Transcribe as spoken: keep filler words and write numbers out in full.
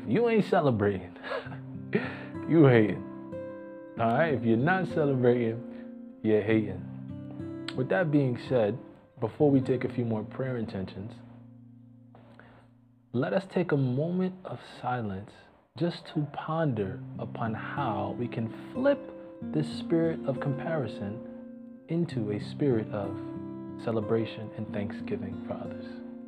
you ain't celebrating. You hating. All right? If you're not celebrating, you're hating. With that being said, before we take a few more prayer intentions, let us take a moment of silence just to ponder upon how we can flip this spirit of comparison into a spirit of celebration and thanksgiving for others.